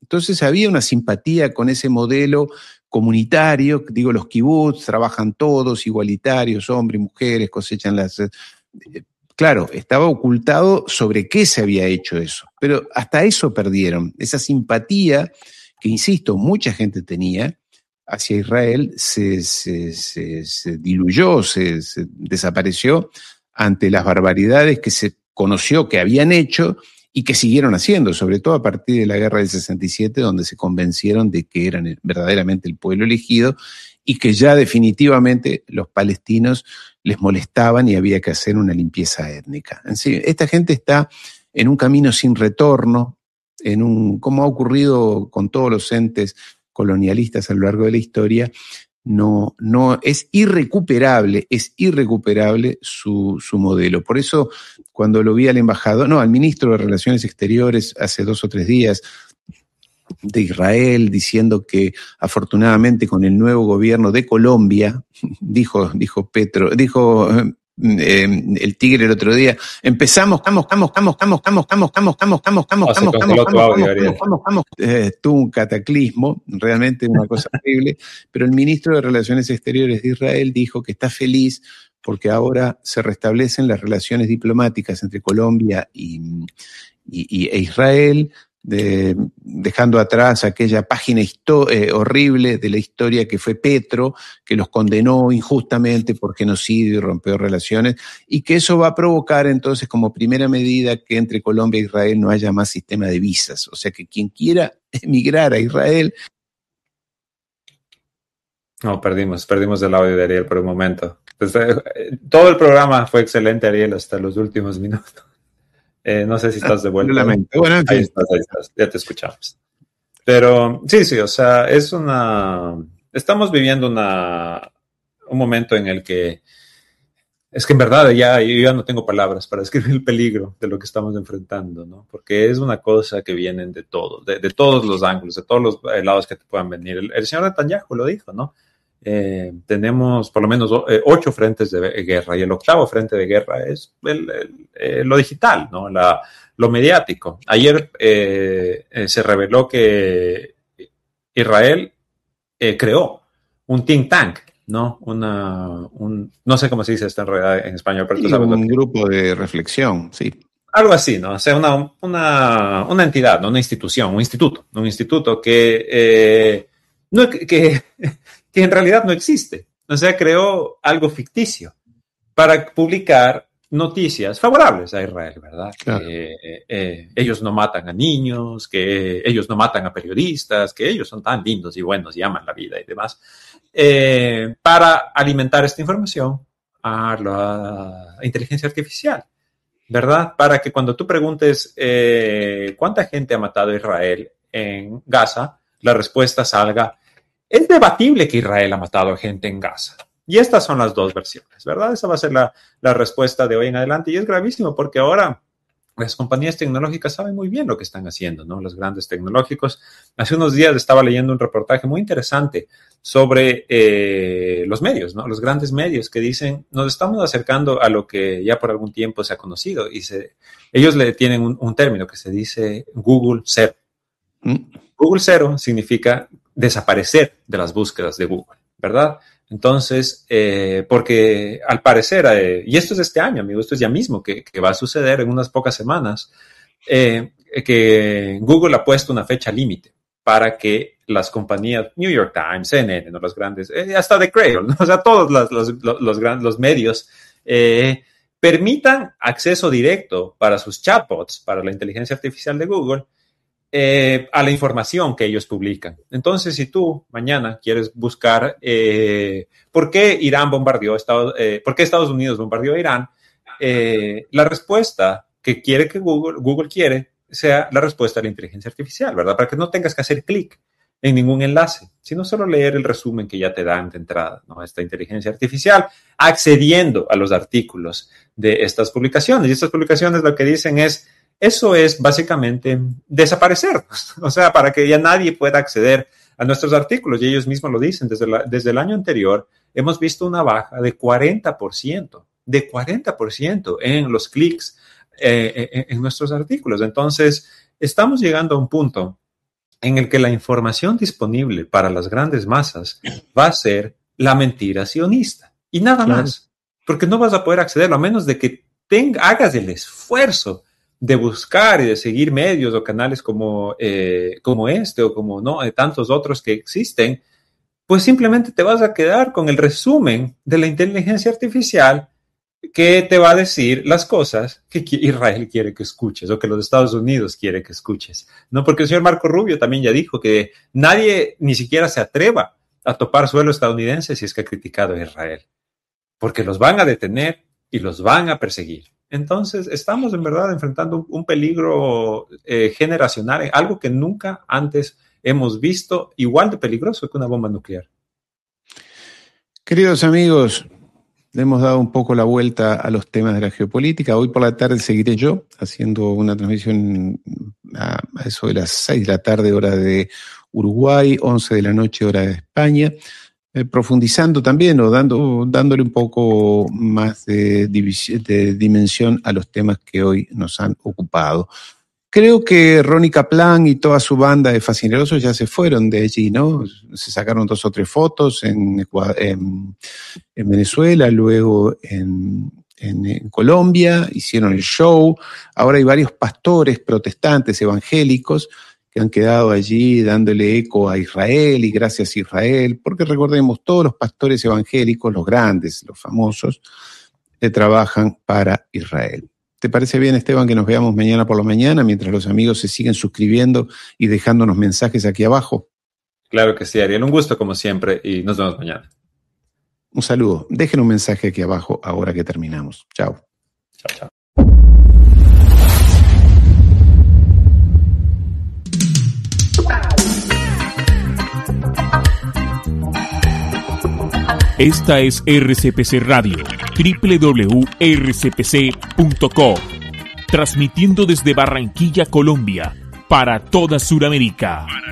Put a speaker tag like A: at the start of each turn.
A: Entonces había una simpatía con ese modelo comunitario, digo, los kibutz trabajan todos igualitarios, hombres y mujeres, cosechan las... Claro, estaba ocultado sobre qué se había hecho eso, pero hasta eso perdieron, esa simpatía que, insisto, mucha gente tenía hacia Israel se diluyó, se desapareció ante las barbaridades que se conoció que habían hecho y que siguieron haciendo, sobre todo a partir de la guerra del 67, donde se convencieron de que eran verdaderamente el pueblo elegido y que ya definitivamente los palestinos les molestaban y había que hacer una limpieza étnica. En sí, esta gente está en un camino sin retorno, como ha ocurrido con todos los entes colonialistas a lo largo de la historia. No es irrecuperable su modelo. Por eso, cuando lo vi al al ministro de Relaciones Exteriores hace 2 o 3 días de Israel, diciendo que afortunadamente con el nuevo gobierno de Colombia, dijo el Tigre el otro día, empezamos, tuvo un cataclismo, realmente una cosa horrible, pero el ministro de Relaciones Exteriores de Israel dijo que está feliz porque ahora se restablecen las relaciones diplomáticas entre Colombia e Israel, dejando atrás aquella página horrible de la historia que fue Petro, que los condenó injustamente por genocidio y rompió relaciones, y que eso va a provocar entonces como primera medida que entre Colombia e Israel no haya más sistema de visas. O sea que quien quiera emigrar a Israel...
B: No, perdimos el audio de Ariel por un momento. Entonces, todo el programa fue excelente, Ariel, hasta los últimos minutos. No sé si estás de vuelta.
A: Bueno, en fin.
B: Ahí estás, ya te escuchamos. Pero sí, o sea, estamos viviendo un momento en el que es que en verdad yo ya no tengo palabras para describir el peligro de lo que estamos enfrentando, ¿no? Porque es una cosa que viene de todos, de todos los ángulos, de todos los lados que te puedan venir. El señor Netanyahu lo dijo, ¿no? Tenemos por lo menos 8 frentes de guerra y el 8º frente de guerra es lo digital, ¿no? Lo mediático. Ayer se reveló que Israel creó un think tank, ¿no? No sé cómo se dice esto en realidad en español, pero tú sabes
A: un grupo de reflexión, sí.
B: Algo así, ¿no? O sea, una entidad, ¿no? Una institución, un instituto que en realidad no existe. O sea, creó algo ficticio para publicar noticias favorables a Israel, ¿verdad?
A: Claro.
B: Que ellos no matan a niños, que ellos no matan a periodistas, que ellos son tan lindos y buenos y aman la vida y demás, para alimentar esta información a la inteligencia artificial, ¿verdad? Para que cuando tú preguntes ¿cuánta gente ha matado a Israel en Gaza? La respuesta salga: es debatible que Israel ha matado a gente en Gaza. Y estas son las 2 versiones, ¿verdad? Esa va a ser la respuesta de hoy en adelante. Y es gravísimo porque ahora las compañías tecnológicas saben muy bien lo que están haciendo, ¿no? Los grandes tecnológicos. Hace unos días estaba leyendo un reportaje muy interesante sobre los medios, ¿no? Los grandes medios que dicen, nos estamos acercando a lo que ya por algún tiempo se ha conocido. Y ellos le tienen un término que se dice Google Zero. Google Zero significa desaparecer de las búsquedas de Google, ¿verdad? Entonces, porque al parecer, y esto es este año, amigo, esto es ya mismo que va a suceder en unas pocas semanas, que Google ha puesto una fecha límite para que las compañías, New York Times, CNN, ¿no? Los grandes, hasta The Cradle, ¿no? O sea, todos los medios, permitan acceso directo para sus chatbots, para la inteligencia artificial de Google, a la información que ellos publican. Entonces, si tú mañana quieres buscar por qué Irán bombardeó por qué Estados Unidos bombardeó a Irán, la respuesta que quiere que Google quiere sea la respuesta de la inteligencia artificial, ¿verdad? Para que no tengas que hacer clic en ningún enlace, sino solo leer el resumen que ya te dan de entrada, ¿no? Esta inteligencia artificial accediendo a los artículos de estas publicaciones. Y estas publicaciones lo que dicen eso es básicamente desaparecer, o sea, para que ya nadie pueda acceder a nuestros artículos. Y ellos mismos lo dicen, desde el año anterior hemos visto una baja de 40% en los clics en nuestros artículos. Entonces, estamos llegando a un punto en el que la información disponible para las grandes masas va a ser la mentira sionista y nada más, porque no vas a poder accederlo a menos de que hagas el esfuerzo de buscar y de seguir medios o canales como este o como tantos otros que existen. Pues simplemente te vas a quedar con el resumen de la inteligencia artificial que te va a decir las cosas que Israel quiere que escuches o que los Estados Unidos quiere que escuches, ¿no? Porque el señor Marco Rubio también ya dijo que nadie ni siquiera se atreva a topar suelo estadounidense si es que ha criticado a Israel, porque los van a detener y los van a perseguir. Entonces, estamos en verdad enfrentando un peligro generacional, algo que nunca antes hemos visto, igual de peligroso que una bomba nuclear.
A: Queridos amigos, le hemos dado un poco la vuelta a los temas de la geopolítica. Hoy por la tarde seguiré yo haciendo una transmisión a eso de las 6 de la tarde, hora de Uruguay, 11 de la noche, hora de España, profundizando también o dándole un poco más de dimensión a los temas que hoy nos han ocupado. Creo que Ronnie Kaplan y toda su banda de fascinerosos ya se fueron de allí, ¿no? Se sacaron 2 o 3 fotos en Venezuela, luego en Colombia, hicieron el show. Ahora hay varios pastores protestantes evangélicos que han quedado allí dándole eco a Israel y gracias a Israel, porque recordemos, todos los pastores evangélicos, los grandes, los famosos, trabajan para Israel. ¿Te parece bien, Esteban, que nos veamos mañana por la mañana mientras los amigos se siguen suscribiendo y dejándonos mensajes aquí abajo?
B: Claro que sí, Ariel. Un gusto como siempre y nos vemos mañana.
A: Un saludo. Dejen un mensaje aquí abajo ahora que terminamos. Chao.
B: Chao, chao.
C: Esta es RCPC Radio, www.rcpc.co, transmitiendo desde Barranquilla, Colombia, para toda Sudamérica.